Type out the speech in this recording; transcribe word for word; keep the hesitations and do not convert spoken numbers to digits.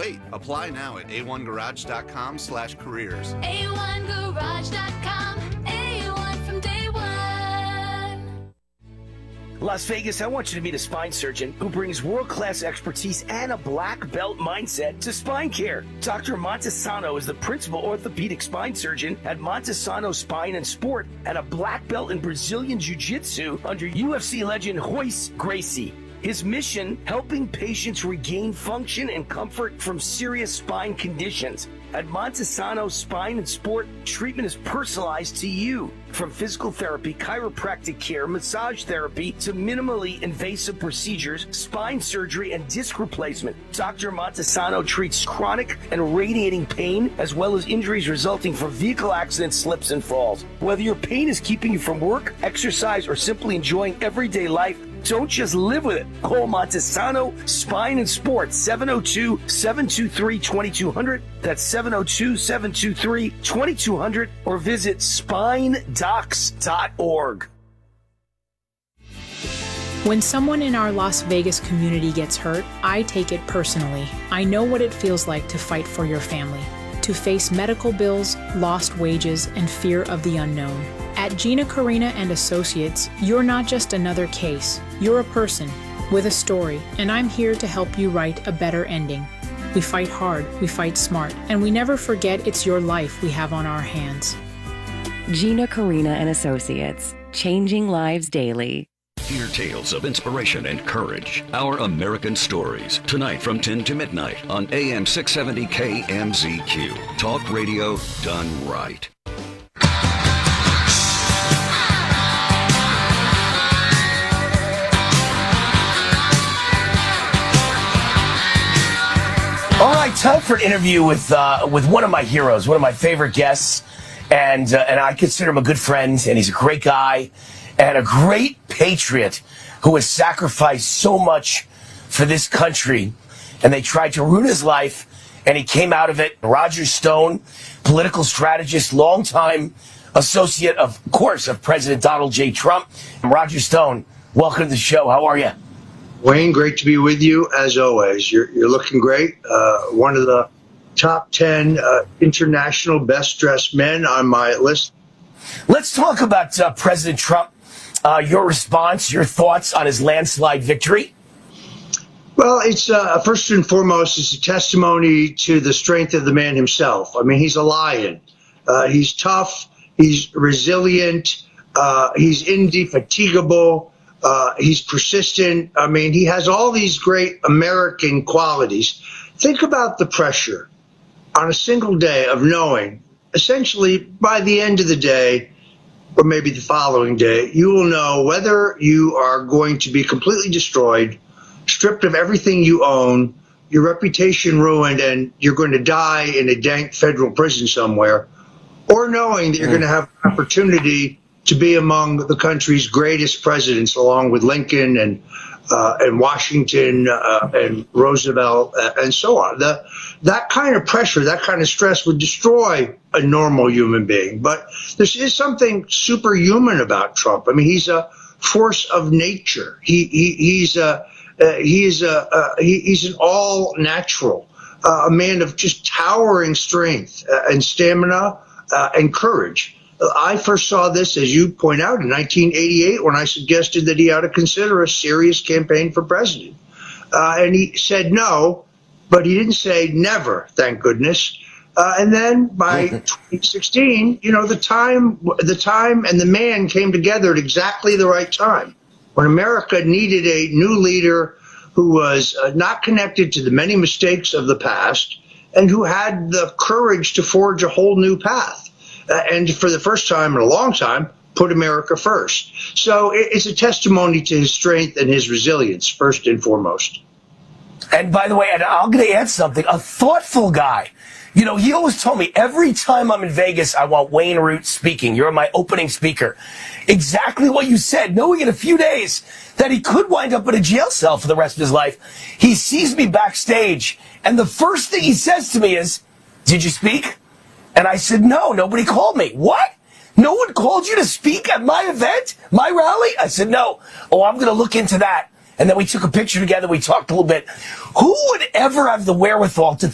wait? Apply now at a one garage dot com slash careers. A one garage dot com. A one from day one. Las Vegas, I want you to meet a spine surgeon who brings world-class expertise and a black belt mindset to spine care. Doctor Montesano is the principal orthopedic spine surgeon at Montesano Spine and Sport and a black belt in Brazilian Jiu-Jitsu under U F C legend Royce Gracie. His mission, helping patients regain function and comfort from serious spine conditions. At Montesano Spine and Sport, treatment is personalized to you. From physical therapy, chiropractic care, massage therapy, to minimally invasive procedures, spine surgery, and disc replacement. Doctor Montesano treats chronic and radiating pain, as well as injuries resulting from vehicle accidents, slips, and falls. Whether your pain is keeping you from work, exercise, or simply enjoying everyday life, don't just live with it. Call Montesano Spine and Sport, seven oh two, seven two three, two two zero zero. That's seven oh two, seven two three, two two zero zero. Or visit spine docs dot org. When someone in our Las Vegas community gets hurt, I take it personally. I know what it feels like to fight for your family, to face medical bills, lost wages, and fear of the unknown. At Gina Carina and Associates, you're not just another case. You're a person with a story, and I'm here to help you write a better ending. We fight hard, we fight smart, and we never forget it's your life we have on our hands. Gina Carina and Associates, changing lives daily. Hear tales of inspiration and courage. Our American Stories. Tonight from ten to midnight on A M six seventy K M Z Q. Talk radio done right. All right, time for an interview with uh, with one of my heroes, one of my favorite guests, and uh, and I consider him a good friend, and he's a great guy, and a great patriot who has sacrificed so much for this country, and they tried to ruin his life, and he came out of it. Roger Stone, political strategist, longtime associate, of course, of President Donald J. Trump. And Roger Stone, welcome to the show. How are you? Wayne, great to be with you, as always. You're, you're looking great. Uh, one of the top ten uh, international best-dressed men on my list. Let's talk about uh, President Trump, uh, your response, your thoughts on his landslide victory. Well, it's uh, first and foremost, it's a testimony to the strength of the man himself. I mean, he's a lion. Uh, he's tough. He's resilient. Uh, he's indefatigable. Uh, he's persistent. I mean, he has all these great American qualities. Think about the pressure on a single day of knowing, essentially, by the end of the day, or maybe the following day, you will know whether you are going to be completely destroyed, stripped of everything you own, your reputation ruined, and you're going to die in a dank federal prison somewhere, or knowing that you're going to have an opportunity to be among the country's greatest presidents, along with Lincoln and uh, and Washington uh, and Roosevelt uh, and so on. The, that kind of pressure, that kind of stress would destroy a normal human being. But there is something superhuman about Trump. I mean, he's a force of nature. He, he he's a uh, he's a uh, he, he's an all natural, uh, a man of just towering strength uh, and stamina uh, and courage. I first saw this, as you point out, in nineteen eighty-eight when I suggested that he ought to consider a serious campaign for president. Uh, and he said no, but he didn't say never, thank goodness. Uh, and then by twenty sixteen, you know, the time, the time and the man came together at exactly the right time, when America needed a new leader who was uh, not connected to the many mistakes of the past and who had the courage to forge a whole new path. Uh, and for the first time in a long time, put America first. So it, it's a testimony to his strength and his resilience, first and foremost. And by the way, and I'm going to add something, a thoughtful guy. You know, he always told me, every time I'm in Vegas, I want Wayne Root speaking. You're my opening speaker. Exactly what you said, knowing in a few days that he could wind up in a jail cell for the rest of his life. He sees me backstage, and the first thing he says to me is, "Did you speak?" And I said, "No, nobody called me." "What? No one called you to speak at my event, my rally?" I said, "No." "Oh, I'm going to look into that." And then we took a picture together. We talked a little bit. Who would ever have the wherewithal to